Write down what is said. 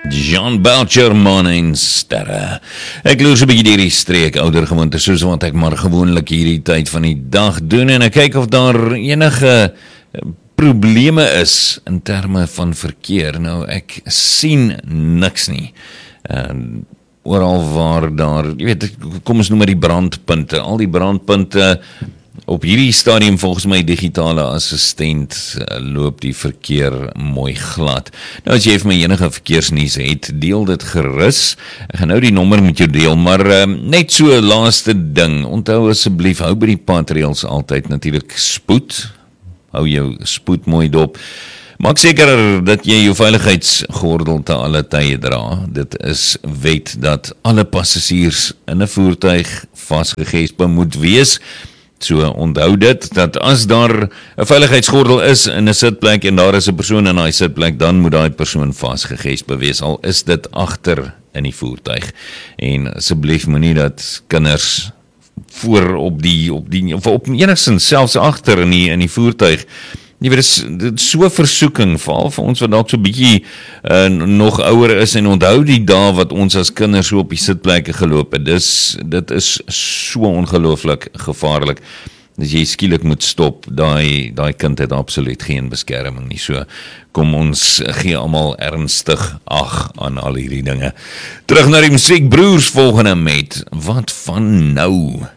John Boucher, man en sterre. Ek loer so 'n bietjie hierdie streek ouder gewoonte, soos wat ek maar gewoonlik hierdie tyd van die dag doen, en ek kyk of daar enige probleme is in terme van verkeer. Nou, ek sien niks nie. Oral waar daar, jy weet, kom ons noem maar die brandpunte, al die brandpunte. Op hierdie stadium volgens my digitale assistent loop die verkeer mooi glad. Nou as jy vir my enige verkeersnuus het, deel dit gerus. Ek gaan nou die nommer met jou deel, maar net so laaste ding. Onthou asseblief, hou by die padreëls altyd natuurlik spoed. Hou jou spoed mooi dop. Maak seker dat jy jou veiligheidsgordel te alle tye dra. Dit is wet dat alle passasiers in 'n voertuig vasgegesp moet wees. So onthou dit, dat as daar 'n veiligheidsgordel is in 'n sitplek en daar is 'n persoon in daai sitplek, dan moet daai persoon vasgegesp wees, al is dit agter in die voertuig. En asseblief moenie dat kinders voor op die of enigstens selfs agter in die voertuig. Jy weet, dit is so versoeking, veral vir ons wat dalk so bietjie nog ouer is, en onthou die dae wat ons as kinders so op die sitplekke geloop het. Dit is so ongelooflik gevaarlik. As jy skielik moet stop, daai kind het absoluut geen beskerming nie. So kom ons gee almal ernstig ag aan al hierdie dinge. Terug na die musiekbroers volgende met Wat van nou?